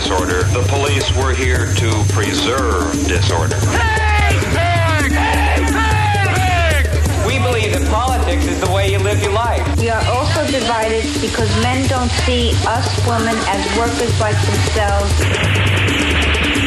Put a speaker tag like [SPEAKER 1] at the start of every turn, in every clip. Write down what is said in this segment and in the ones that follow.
[SPEAKER 1] disorder. The police were here to preserve disorder.
[SPEAKER 2] We believe that politics is the way you live your life.
[SPEAKER 3] We are also divided because men don't see us women as workers like themselves.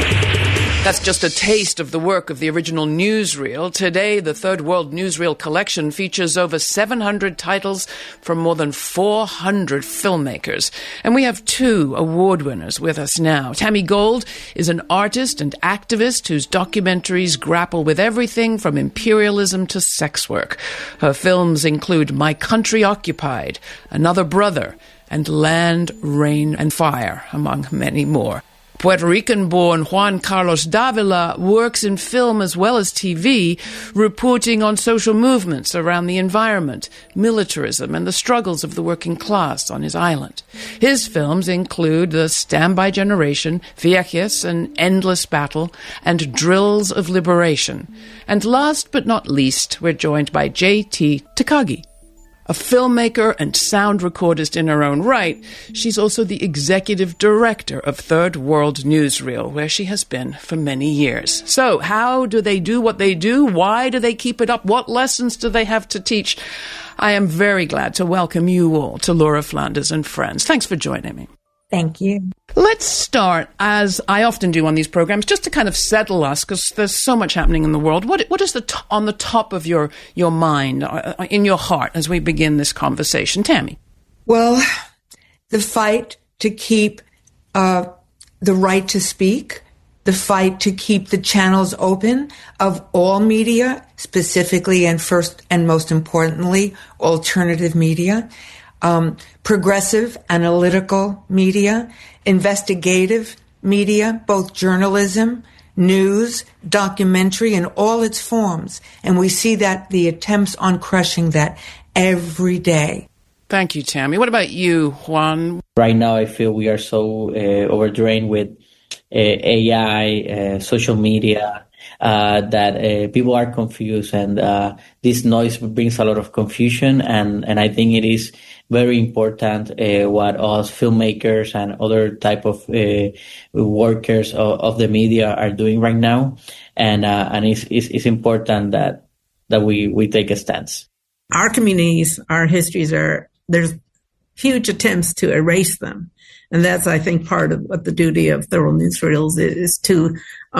[SPEAKER 4] That's just a taste of the work of the original newsreel. Today, the Third World Newsreel collection features over 700 titles from more than 400 filmmakers. And we have two award winners with us now. Tammy Gold is an artist and activist whose documentaries grapple with everything from imperialism to sex work. Her films include My Country Occupied, Another Brother, and Land, Rain and Fire, among many more. Puerto Rican-born Juan Carlos Davila works in film as well as TV, reporting on social movements around the environment, militarism, and the struggles of the working class on his island. His films include The Standby Generation, Vieques, An Endless Battle, and Drills of Liberation. And last but not least, we're joined by J.T. Takagi. A filmmaker and sound recordist in her own right, she's also the executive director of Third World Newsreel, where she has been for many years. So, how do they do what they do? Why do they keep it up? What lessons do they have to teach? I am very glad to welcome you all to Laura Flanders and Friends. Thanks for joining me.
[SPEAKER 5] Thank you.
[SPEAKER 4] Let's start, as I often do on these programs, just to kind of settle us, because there's so much happening in the world. What is on the top of your mind, in your heart, as we begin this conversation? Tammy.
[SPEAKER 5] Well, the fight to keep the right to speak, the fight to keep the channels open of all media, specifically and first and most importantly, alternative media. Progressive, analytical media, investigative media, both journalism, news, documentary, in all its forms. And we see that the attempts on crushing that every day.
[SPEAKER 4] Thank you, Tammy. What about you, Juan?
[SPEAKER 6] Right now, I feel we are so overdrained with AI, social media, that people are confused, and this noise brings a lot of confusion. And I think it is very important what us filmmakers and other type of workers of the media are doing right now, and it's important that we take a stance.
[SPEAKER 7] Our communities, our histories there's huge attempts to erase them, and that's, I think, part of what the duty of Third World Newsreels is to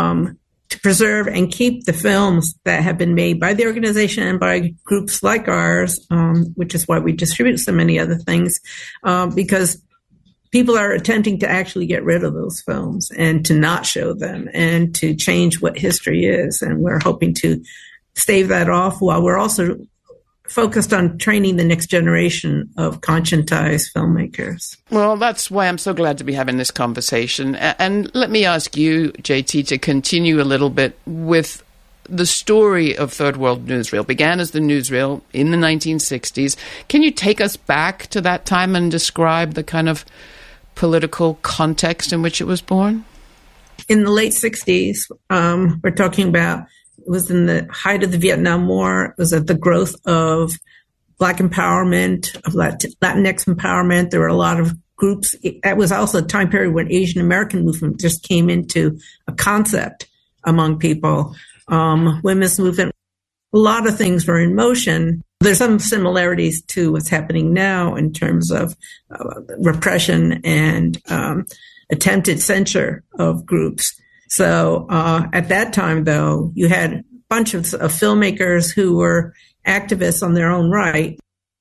[SPEAKER 7] preserve and keep the films that have been made by the organization and by groups like ours, which is why we distribute so many other things, because people are attempting to actually get rid of those films and to not show them and to change what history is. And we're hoping to stave that off while we're also focused on training the next generation of conscientized filmmakers.
[SPEAKER 4] Well, that's why I'm so glad to be having this conversation. And let me ask you, JT, to continue a little bit with the story of Third World Newsreel. It began as the Newsreel in the 1960s. Can you take us back to that time and describe the kind of political context in which it was born?
[SPEAKER 7] In the late 60s, we're talking about, it was in the height of the Vietnam War. It was at the growth of Black empowerment, of Latinx empowerment. There were a lot of groups. That was also a time period when Asian American movement just came into a concept among people. Women's movement, a lot of things were in motion. There's some similarities to what's happening now in terms of repression and attempted censure of groups. So at that time, though, you had a bunch of filmmakers who were activists on their own right,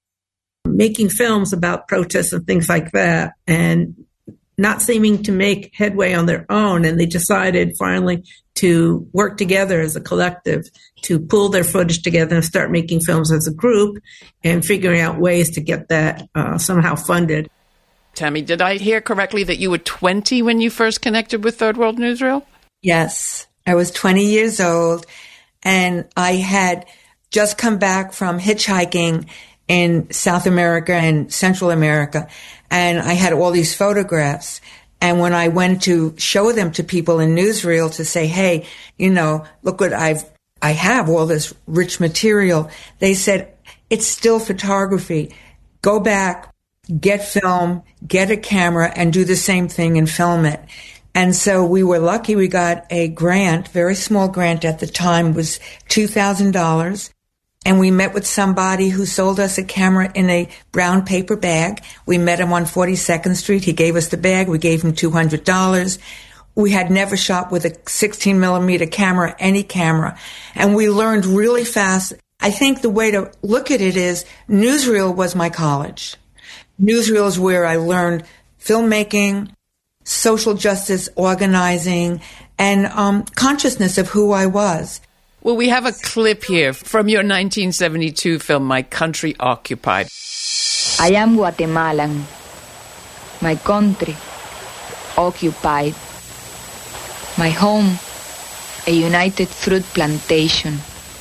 [SPEAKER 7] making films about protests and things like that, and not seeming to make headway on their own. And they decided finally to work together as a collective, to pull their footage together and start making films as a group and figuring out ways to get that somehow funded.
[SPEAKER 4] Tammy, did I hear correctly that you were 20 when you first connected with Third World Newsreel?
[SPEAKER 5] Yes, I was 20 years old, and I had just come back from hitchhiking in South America and Central America, and I had all these photographs. And when I went to show them to people in Newsreel to say, hey, look what I have all this rich material, they said, it's still photography. Go back, get film, get a camera, and do the same thing and film it. And so we were lucky. We got a grant, very small grant at the time, was $2,000. And we met with somebody who sold us a camera in a brown paper bag. We met him on 42nd Street. He gave us the bag. We gave him $200. We had never shot with a 16 millimeter camera, any camera. And we learned really fast. I think the way to look at it is newsreel was my college. Newsreel is where I learned filmmaking, social justice organizing, and consciousness of who I was.
[SPEAKER 4] Well, we have a clip here from your 1972 film, My Country Occupied.
[SPEAKER 8] I am Guatemalan. My country occupied. My home, a united fruit plantation.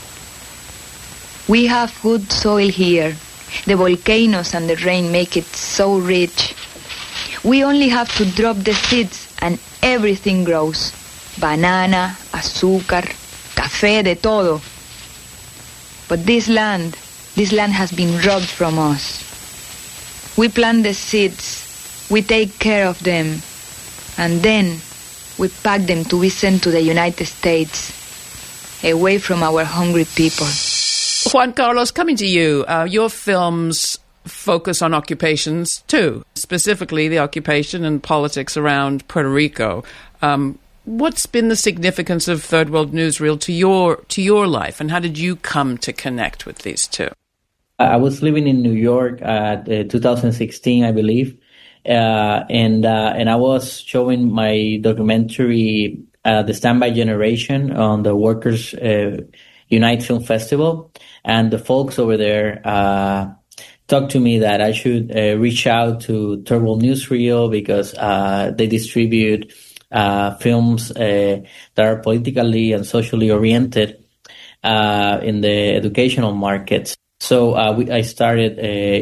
[SPEAKER 8] We have good soil here. The volcanoes and the rain make it so rich. We only have to drop the seeds and everything grows. Banana, azúcar, café, de todo. But this land has been robbed from us. We plant the seeds, we take care of them, and then we pack them to be sent to the United States, away from our hungry people.
[SPEAKER 4] Juan Carlos, coming to you, your films focus on occupations too, specifically the occupation and politics around Puerto Rico. What's been the significance of Third World Newsreel to your life, and how did you come to connect with these two?
[SPEAKER 6] I was living in New York at 2016, I believe, and I was showing my documentary, The Standby Generation, on the Workers Unite Film Festival, and the folks over there talked to me that I should reach out to Third World Newsreel because they distribute films that are politically and socially oriented in the educational markets. So I started,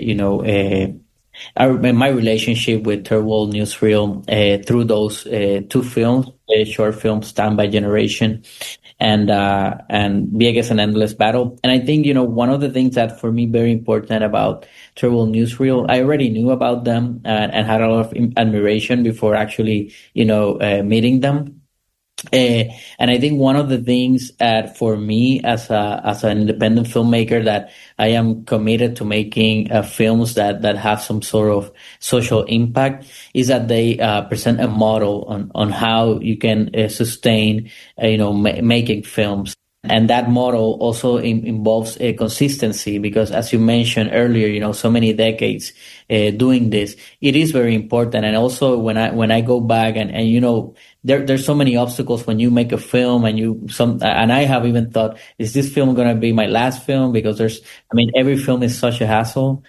[SPEAKER 6] my relationship with Third World Newsreel through those two films, short films, Standby Generation and Vieques and Endless Battle. And I think, one of the things that for me very important about Third World Newsreel, I already knew about them and had a lot of admiration before actually, meeting them. And I think one of the things for me as an independent filmmaker that I am committed to making films that have some sort of social impact is that they present a model on how you can sustain, making films. And that model also involves a consistency because, as you mentioned earlier, so many decades doing this, it is very important. And also when I go back and there's so many obstacles when you make a film and I have even thought, is this film going to be my last film? Because every film is such a hustle,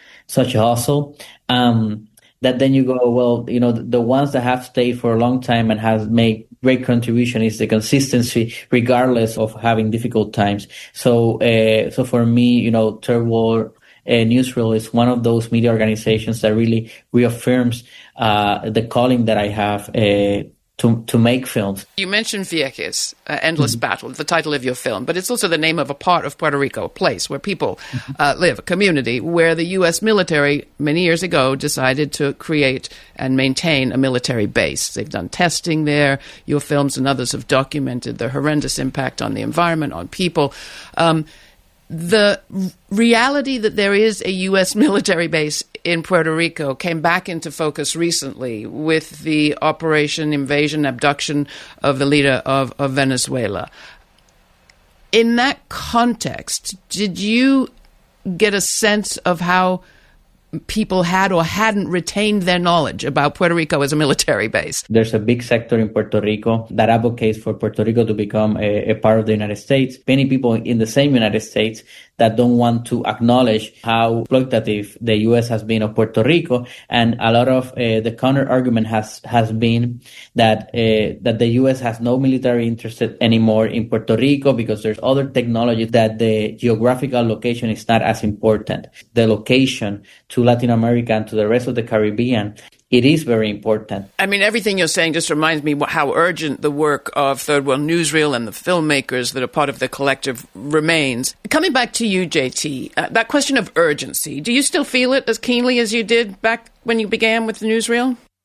[SPEAKER 6] that then you go, well, the ones that have stayed for a long time and have made great contribution is the consistency, regardless of having difficult times. So for me, Third World Newsreel is one of those media organizations that really reaffirms the calling that I have to make films.
[SPEAKER 4] You mentioned Vieques, Endless Battle, the title of your film, but it's also the name of a part of Puerto Rico, a place where people live, a community where the U.S. military many years ago decided to create and maintain a military base. They've done testing there. Your films and others have documented the horrendous impact on the environment, on people. The reality that there is a U.S. military base in Puerto Rico came back into focus recently with the Operation Invasion Abduction of the leader of Venezuela. In that context, did you get a sense of how people had or hadn't retained their knowledge about Puerto Rico as a military base?
[SPEAKER 6] There's a big sector in Puerto Rico that advocates for Puerto Rico to become a part of the United States. Many people in the same United States that don't want to acknowledge how exploitative the U.S. has been of Puerto Rico. And a lot of the counter argument has been that the U.S. has no military interest anymore in Puerto Rico because there's other technology, that the geographical location is not as important. The location to Latin America and to the rest of the Caribbean, it is very important.
[SPEAKER 4] Everything you're saying just reminds me how urgent the work of Third World Newsreel and the filmmakers that are part of the collective remains. Coming back to you, JT, that question of urgency, do you still feel it as keenly as you did back when you began with the Newsreel?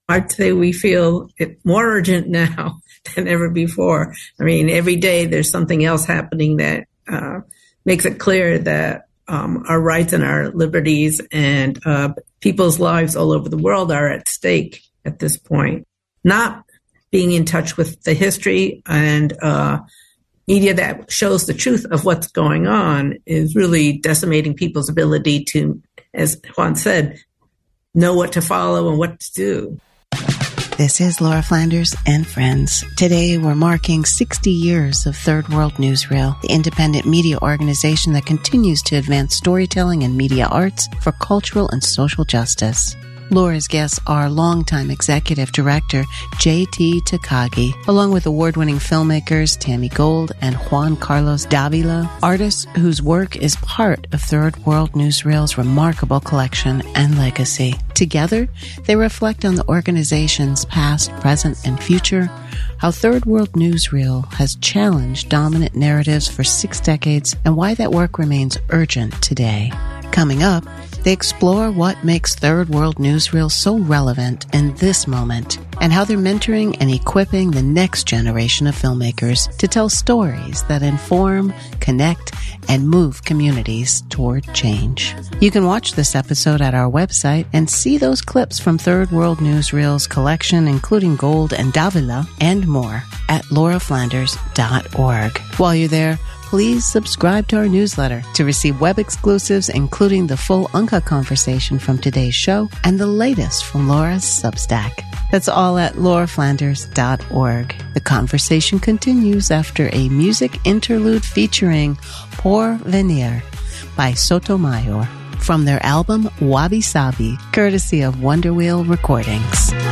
[SPEAKER 7] I'd say we feel it more urgent now than ever before. I mean, every day there's something else happening that makes it clear that our rights and our liberties and people's lives all over the world are at stake at this point. Not being in touch with the history and media that shows the truth of what's going on is really decimating people's ability to, as Juan said, know what to follow and what to do.
[SPEAKER 9] This is Laura Flanders and Friends. Today we're marking 60 years of Third World Newsreel, the independent media organization that continues to advance storytelling and media arts for cultural and social justice. Laura's guests are longtime executive director J.T. Takagi, along with award-winning filmmakers Tammy Gold and Juan Carlos Davila, artists whose work is part of Third World Newsreel's remarkable collection and legacy. Together, they reflect on the organization's past, present, and future, how Third World Newsreel has challenged dominant narratives for 6 decades, and why that work remains urgent today. Coming up, they explore what makes Third World Newsreel so relevant in this moment, and how they're mentoring and equipping the next generation of filmmakers to tell stories that inform, connect, and move communities toward change. You can watch this episode at our website and see those clips from Third World Newsreel's collection, including Gold and Davila, and more at lauraflanders.org. While you're there, please subscribe to our newsletter to receive web exclusives, including the full Uncut conversation from today's show and the latest from Laura's Substack. That's all at lauraflanders.org. The conversation continues after a music interlude featuring Por Venir by Sotomayor from their album Wabi Sabi, courtesy of Wonder Wheel Recordings.